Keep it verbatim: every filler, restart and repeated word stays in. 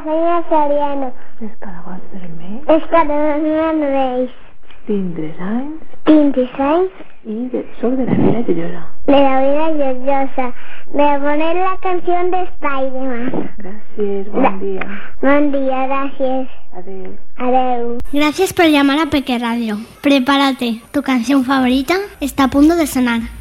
Senyor Soriano. És cada dos vermell. És cada dos reis. Tinc tres anys. Tinc tres anys. I de, soc de la Vila Llorosa. De la Vila Llorosa. Me poner la canción de Spider-Man. Gràcies, bon Da- dia. Bon dia, gràcies. Adéu. Adeu. Gracias por llamar a Peque Radio. Prepárate, tu canción favorita está a punto de sonar.